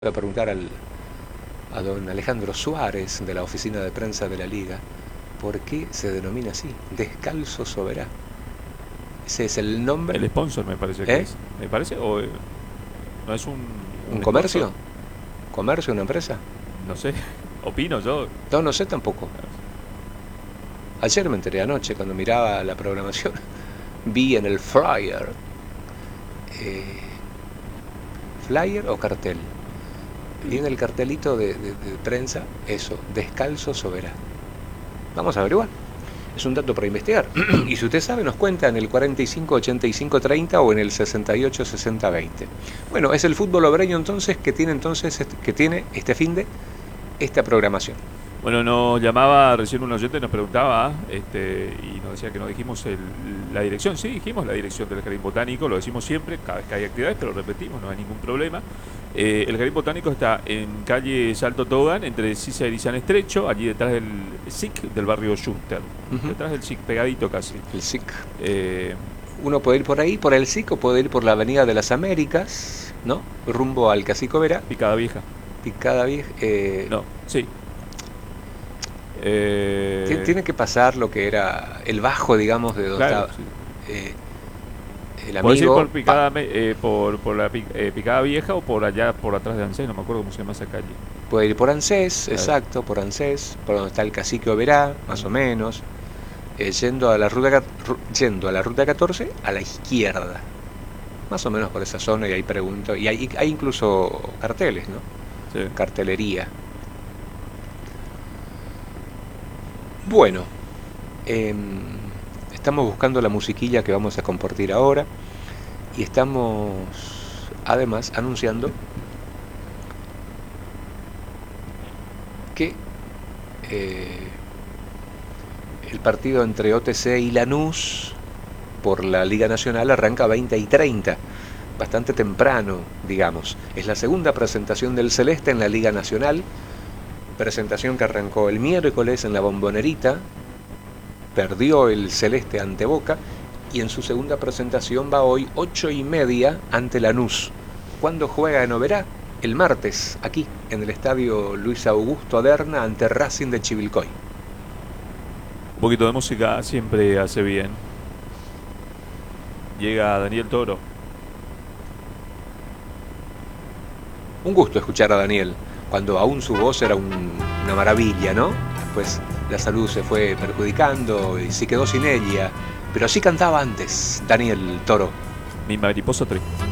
Voy a preguntar a don Alejandro Suárez de la oficina de prensa de la Liga por qué se denomina así, Descalzo Soberá. Ese es el nombre. El sponsor me parece que es. ¿Me parece? ¿O no es un ¿Un sponsor? comercio? ¿Comercio, una empresa? No sé, opino yo. No sé tampoco. Ayer me enteré anoche cuando miraba la programación. Vi en el flyer. ¿Flyer o cartel? Vi en el cartelito de prensa eso, Descalzo Soberá. Vamos a averiguar. Es un dato para investigar. Y si usted sabe, nos cuenta en el 45 85 30 o en el 68 60 20. Bueno, es el fútbol obreño entonces que tiene este fin de esta programación. Bueno, nos llamaba recién un oyente, nos preguntaba y nos decía que no dijimos la dirección. Sí, dijimos la dirección del Jardín Botánico, lo decimos siempre, cada vez que hay actividades, pero lo repetimos, no hay ningún problema. El Jardín Botánico está en calle Salto Tobogán, entre Cícero y San Estrecho, allí detrás del SIC del barrio Schuster. Detrás del SIC, pegadito casi. El SIC. Uno puede ir por ahí, por el SIC, o puede ir por la Avenida de las Américas, ¿no? Rumbo al Cacico Vera. Picada Vieja. Picada Vieja. No, sí. Tiene que pasar lo que era el bajo, digamos, de donde claro, estaba sí. El amigo. ¿Podés ir por Picada, por la Picada Vieja o por allá, por atrás de ANSES? No me acuerdo cómo se llama esa calle. Puede ir por ANSES, exacto, por ANSES, por donde está el Cacique Oberá, más o menos. Yendo a la ruta 14 a la izquierda, más o menos por esa zona, y ahí pregunto, y hay incluso carteles, ¿no? Sí. Cartelería. Bueno, estamos buscando la musiquilla que vamos a compartir ahora y estamos además anunciando que el partido entre OTC y Lanús por la Liga Nacional arranca 20 y 30, bastante temprano, digamos. Es la segunda presentación del Celeste en la Liga Nacional, presentación que arrancó el miércoles en la Bombonerita, perdió el Celeste ante Boca, y en su segunda presentación va hoy 8:30 ante Lanús. ¿Cuándo juega en Oberá? El martes, aquí, en el estadio Luis Augusto Aderna, ante Racing de Chivilcoy. Un poquito de música siempre hace bien. Llega Daniel Toro. Un gusto escuchar a Daniel, cuando aún su voz era una maravilla, ¿no? Después la salud se fue perjudicando y se quedó sin ella, pero sí cantaba antes, Daniel Toro. Mi mariposa triste.